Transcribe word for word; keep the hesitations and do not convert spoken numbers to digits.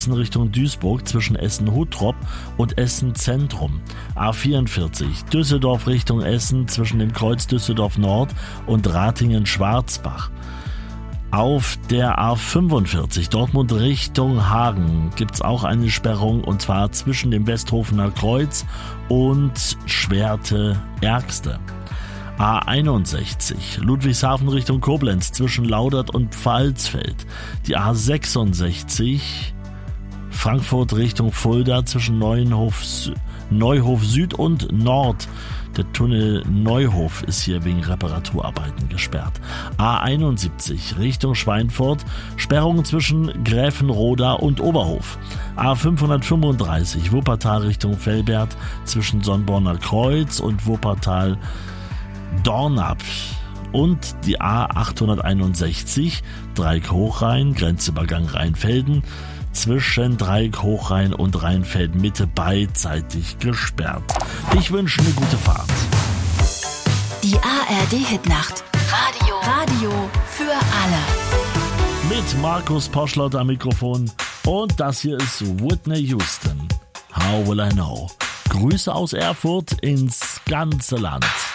Richtung Duisburg zwischen Essen-Huttrop und Essen-Zentrum. A vierundvierzig Düsseldorf Richtung Essen zwischen dem Kreuz Düsseldorf Nord und Ratingen-Schwarzbach. Auf der A fünfundvierzig Dortmund Richtung Hagen gibt es auch eine Sperrung, und zwar zwischen dem Westhofener Kreuz und Schwerte-Ergste. A einundsechzig Ludwigshafen Richtung Koblenz zwischen Laudert und Pfalzfeld. Die A sechsundsechzig Frankfurt Richtung Fulda zwischen Neuhof, Neuhof Süd und Nord. Der Tunnel Neuhof ist hier wegen Reparaturarbeiten gesperrt. A einundsiebzig Richtung Schweinfurt, Sperrung zwischen Gräfenroda und Oberhof. A fünfhundertfünfunddreißig Wuppertal Richtung Velbert zwischen Sonnborner Kreuz und Wuppertal Dornap. Und die A achthunderteinundsechzig Dreieck Hochrhein, Grenzübergang Rheinfelden, zwischen Dreieck Hochrhein und Rheinfelden Mitte beidseitig gesperrt. Ich wünsche eine gute Fahrt. Die A R D-Hitnacht. Radio. Radio für alle. Mit Markus Poschlott am Mikrofon. Und das hier ist Whitney Houston. How will I know? Grüße aus Erfurt ins ganze Land.